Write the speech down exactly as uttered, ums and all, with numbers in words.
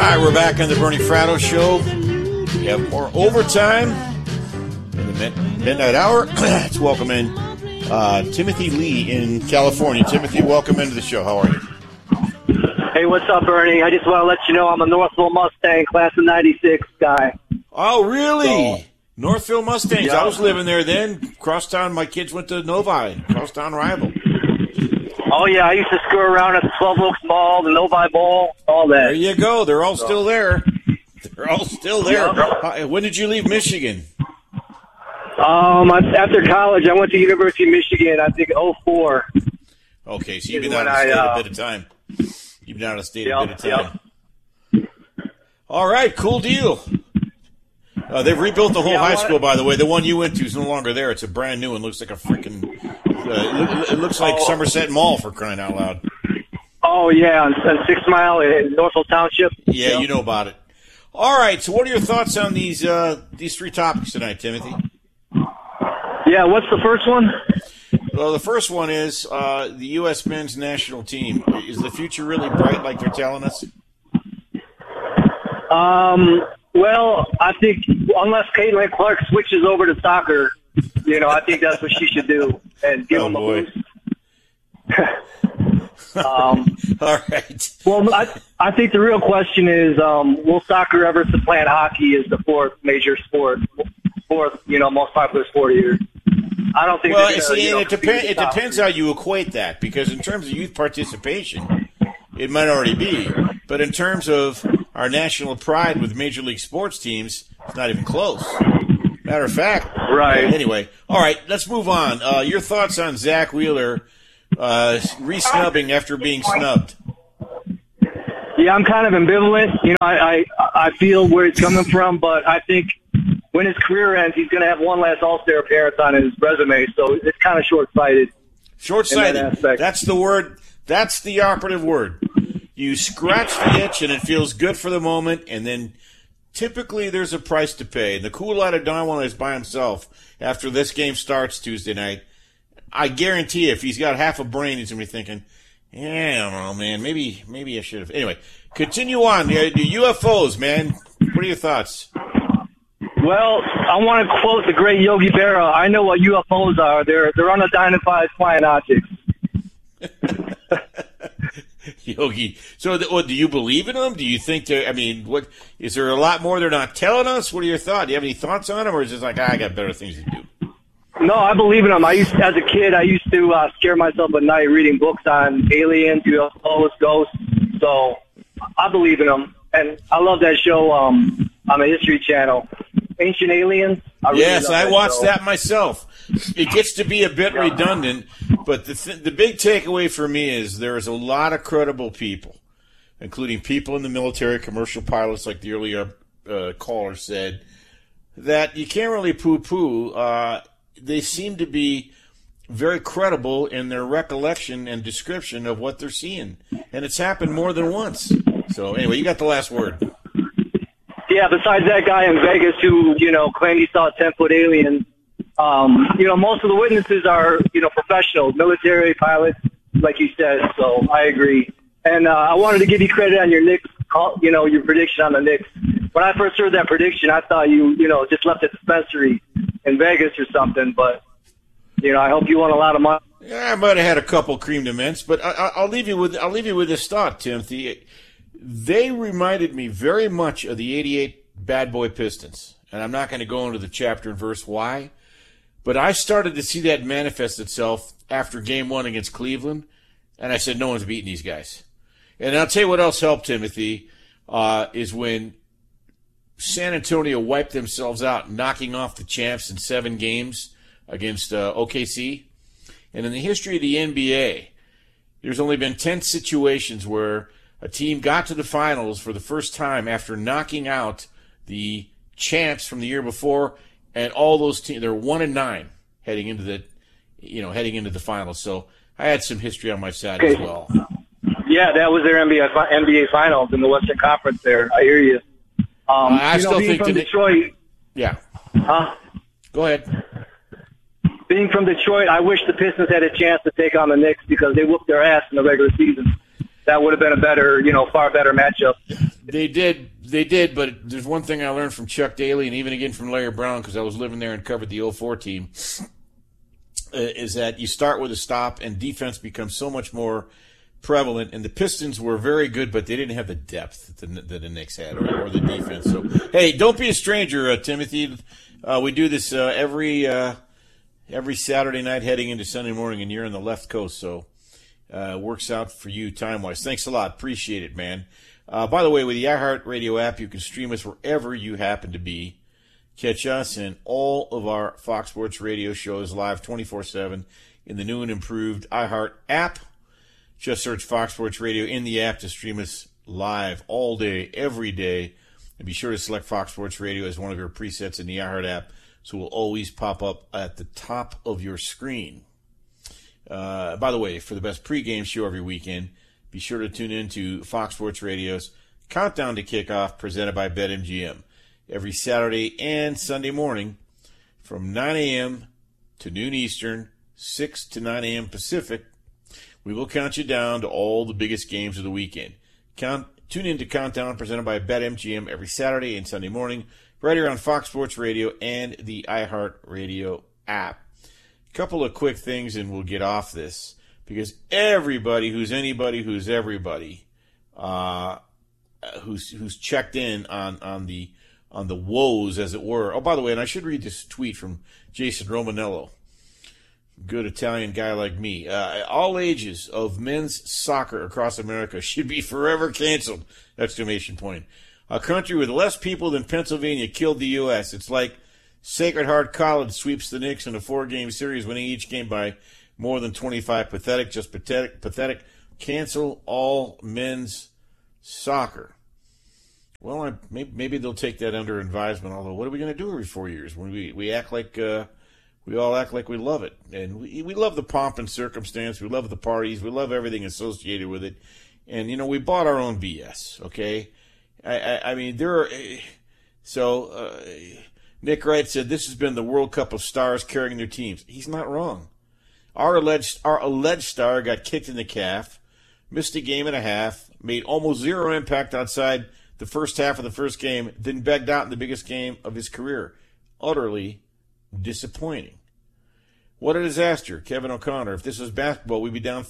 right, we're back on the Bernie Fratto Show. We have more overtime in the mid- midnight hour. Let's welcome in uh, Timothy Lee in California. Timothy, welcome into the show. How are you? Hey, what's up, Bernie? I just want to let you know I'm a Northville Mustang class of ninety-six guy. Oh, really? So, Northville Mustangs. Yeah. I was living there then. Crosstown, my kids went to Novi, Crosstown rival. Oh, yeah, I used to screw around at the Twelve Oaks Mall, the Novi Bowl, all that. There you go. They're all still there. They're all still there. Yeah. When did you leave Michigan? Um, after college, I went to University of Michigan, I think oh four. Okay, so you've been out of the state I, uh, a bit of time. You've been out of the state yep, a bit of time. Yep. All right, cool deal. Uh, they've rebuilt the whole yeah, high what? school, by the way. The one you went to is no longer there. It's a brand new one. Looks like a freaking uh, – it looks like oh. Somerset Mall, for crying out loud. Oh, yeah, on, on Six Mile in Northville Township. Yeah, yep. you know about it. All right, so what are your thoughts on these uh, these three topics tonight, Timothy? Yeah, what's the first one? Well, the first one is uh, the U S men's national team. Is the future really bright like they're telling us? Um, well, I think unless Caitlin Clark switches over to soccer, you know, I think that's what she should do and give Oh, them a boy. boost. um, All right. well, I, I think the real question is, um, will soccer ever supplant hockey as the fourth major sport, fourth, you know, most popular sport here? I don't think. Well, gonna, see, you know, it, depend, it soccer. depends how you equate that, because in terms of youth participation, it might already be. But in terms of our national pride with major league sports teams, it's not even close. Matter of fact. Right. Anyway, all right, let's move on. Uh, your thoughts on Zach Wheeler uh, re-snubbing after being snubbed? Yeah, I'm kind of ambivalent. You know, I, I I feel where he's coming from, but I think when his career ends, he's going to have one last All-Star appearance on his resume, so it's kind of short-sighted. Short-sighted. In that aspect. That's the word. That's the operative word. You scratch the itch, and it feels good for the moment, and then typically there's a price to pay. And the cool out of Donwan is by himself after this game starts Tuesday night. I guarantee you, if he's got half a brain, he's going to be thinking, yeah, I don't know, man, maybe maybe I should have. Anyway, continue on. The, the U F Os, man. What are your thoughts? Well, I want to quote the great Yogi Berra. I know what U F Os are. They're they're unidentified flying objects. Yogi. So, th- what, do you believe in them? Do you think they? I mean, what is there a lot more they're not telling us? What are your thoughts? Do you have any thoughts on them, or is it like, ah, I got better things to do? No, I believe in them. I used, as a kid, I used to uh, scare myself at night reading books on aliens, U F Os, ghosts. So, I believe in them, and I love that show um, on the History Channel. Ancient Aliens. I really yes, love I that watched show. that myself. It gets to be a bit redundant, but the th- the big takeaway for me is there is a lot of credible people, including people in the military, commercial pilots, like the earlier uh, caller said, that you can't really poo-poo. Uh, they seem to be very credible in their recollection and description of what they're seeing, and it's happened more than once. So anyway, you got the last word. Yeah, besides that guy in Vegas who, you know, claimed he saw a ten-foot alien, um, you know, most of the witnesses are, you know, professionals, military pilots, like you said, so I agree. And uh, I wanted to give you credit on your Knicks, call, you know, your prediction on the Knicks. When I first heard that prediction, I thought you, you know, just left the dispensary in Vegas or something, but, you know, I hope you won a lot of money. Yeah, I might have had a couple cream de mints, but I, I, I'll leave you with I'll leave you with this thought, Timothy. They reminded me very much of the eighty-eight Bad Boy Pistons, and I'm not going to go into the chapter and verse why, but I started to see that manifest itself after Game One against Cleveland, and I said, no one's beating these guys. And I'll tell you what else helped, Timothy, uh, is when San Antonio wiped themselves out, knocking off the champs in seven games against uh, O K C. And in the history of the N B A, there's only been ten situations where a team got to the finals for the first time after knocking out the champs from the year before, and all those teams, they're one and nine heading into the, you know, heading into the finals. So I had some history on my side Okay. as well. Yeah, that was their N B A, fi- N B A finals in the Western Conference there. I hear you. Um, Uh, I you still know, being think from the- Detroit, Yeah. huh? Go ahead. Being from Detroit, I wish the Pistons had a chance to take on the Knicks because they whooped their ass in the regular season. That would have been a better, you know, far better matchup. They did, they did, but there's one thing I learned from Chuck Daly and even again from Larry Brown, because I was living there and covered the oh four team, uh, is that you start with a stop and defense becomes so much more prevalent. And the Pistons were very good, but they didn't have the depth that the, that the Knicks had, or, or the defense. So, hey, don't be a stranger, uh, Timothy. Uh, we do this uh, every uh, every Saturday night heading into Sunday morning, and you're on the left coast, so uh, works out for you time-wise. Thanks a lot. Appreciate it, man. Uh, by the way, with the iHeartRadio app, you can stream us wherever you happen to be. Catch us and all of our Fox Sports Radio shows live twenty-four seven in the new and improved iHeart app. Just search Fox Sports Radio in the app to stream us live all day, every day. And be sure to select Fox Sports Radio as one of your presets in the iHeart app, so it will always pop up at the top of your screen. Uh, by the way, for the best pregame show every weekend, be sure to tune in to Fox Sports Radio's Countdown to Kickoff, presented by BetMGM, every Saturday and Sunday morning from nine a.m. to noon Eastern, six to nine a.m. Pacific. We will count you down to all the biggest games of the weekend. Count, tune in to Countdown, presented by BetMGM, every Saturday and Sunday morning, right here on Fox Sports Radio and the iHeartRadio app. A couple of quick things, and we'll get off this, because everybody who's anybody who's everybody uh, who's who's checked in on, on the on the woes, as it were. Oh, by the way, and I should read this tweet from Jason Romanello. Good Italian guy like me. Uh, all ages of men's soccer across America should be forever canceled! Exclamation point. A country with less people than Pennsylvania killed the U S It's like Sacred Heart College sweeps the Knicks in a four-game series, winning each game by more than twenty-five. Pathetic, just pathetic, pathetic. Cancel all men's soccer. Well, I, maybe, maybe they'll take that under advisement, although what are we going to do every four years when we, we act like... Uh, We all act like we love it. And we, we love the pomp and circumstance. We love the parties. We love everything associated with it. And, you know, we bought our own B S, okay? I, I, I mean, there are... So, uh, Nick Wright said, this has been the World Cup of stars carrying their teams. He's not wrong. Our alleged, our alleged star got kicked in the calf, missed a game and a half, made almost zero impact outside the first half of the first game, then begged out in the biggest game of his career. Utterly disappointing. What a disaster, Kevin O'Connor. If this was basketball, we'd be down